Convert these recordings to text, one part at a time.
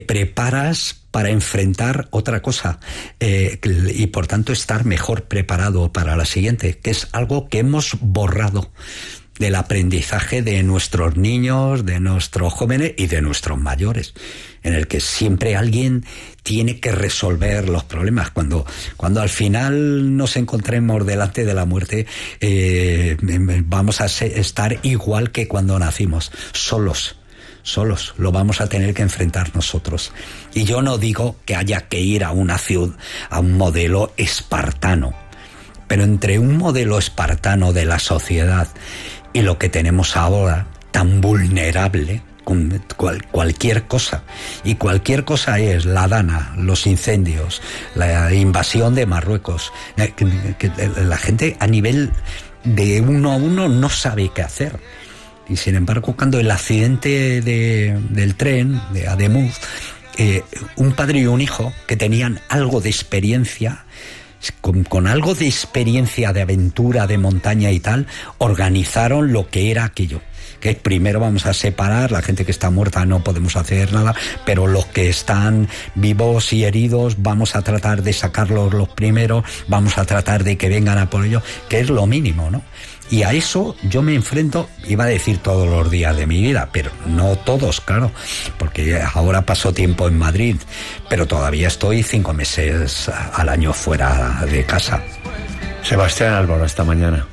preparas para enfrentar otra cosa y por tanto estar mejor preparado para la siguiente, que es algo que hemos borrado del aprendizaje de nuestros niños, de nuestros jóvenes y de nuestros mayores, en el que siempre alguien tiene que resolver los problemas. Cuando al final nos encontremos delante de la muerte, vamos a estar igual que cuando nacimos, solos, lo vamos a tener que enfrentar nosotros. Y yo no digo que haya que ir a una ciudad, a un modelo espartano, pero entre un modelo espartano de la sociedad y lo que tenemos ahora, tan vulnerable, con cualquier cosa, y cualquier cosa es la Dana, los incendios, la invasión de Marruecos, que la gente a nivel de uno a uno no sabe qué hacer. Y sin embargo, cuando el accidente del tren de Ademuz, un padre y un hijo que tenían algo de experiencia, con algo de experiencia de aventura, de montaña y tal, organizaron lo que era aquello. Que primero vamos a separar, la gente que está muerta no podemos hacer nada, pero los que están vivos y heridos vamos a tratar de sacarlos los primeros, vamos a tratar de que vengan a por ello, que es lo mínimo, ¿no? Y a eso yo me enfrento, iba a decir todos los días de mi vida, pero no todos, claro, porque ahora paso tiempo en Madrid, pero todavía estoy 5 meses al año fuera de casa. Sebastián Álvaro, hasta mañana.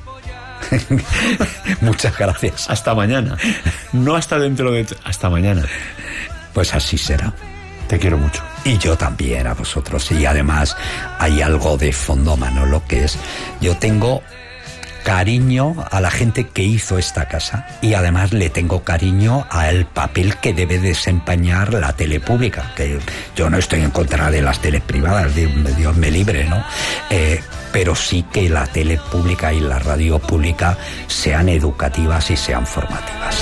Muchas gracias. Hasta mañana. No hasta dentro de... Hasta mañana. Pues así será. Te quiero mucho. Y yo también a vosotros. Y además hay algo de fondo, Manolo, que es... Yo tengo cariño a la gente que hizo esta casa y además le tengo cariño al papel que debe desempeñar la tele pública, que yo no estoy en contra de las teles privadas, Dios me libre, ¿no? Pero sí que la tele pública y la radio pública sean educativas y sean formativas.